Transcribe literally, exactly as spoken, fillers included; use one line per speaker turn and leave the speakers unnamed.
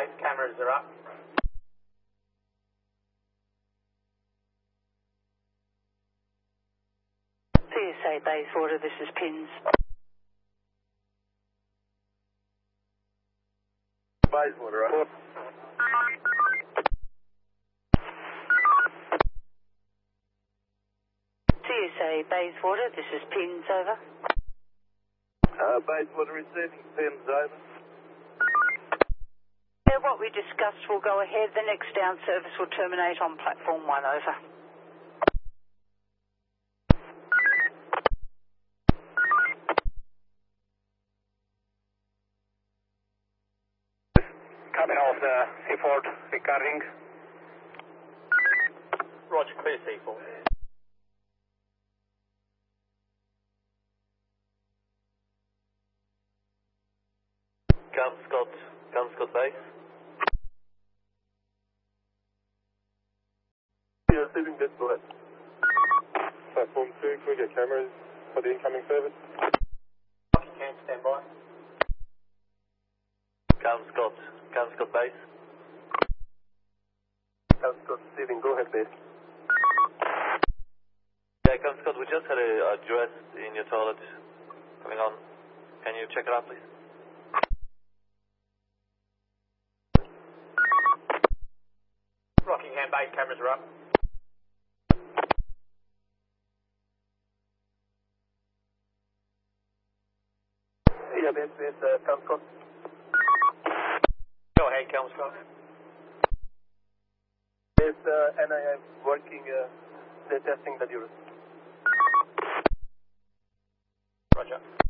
base cameras are up.
P S A Bayswater, this is Pins.
Bayswater, right?
T S A Bayswater, this is Pins, over.
Uh, Bayswater receiving, Pins over.
Yeah, what we discussed will go ahead. The next down service will terminate on platform one, over.
Coming off the Seaford, recording.
Roger, clear C four.
Cam Scott, Cam Scott base.
Yeah, receiving this, go ahead. Platform two, can we get cameras for the incoming service?
Can stand by.
Cam Scott, Cam Scott base.
Cam Scott receiving, go ahead, base.
Yeah, Cam Scott, we just had a, a dress in your toilet coming on. Can you check it out, please?
Rockingham base cameras are up.
Yeah, base, base, uh, Cam Scott.
Go ahead, Cam Scott.
Base, uh, N I A working, uh, they're testing the Durus.
Roger.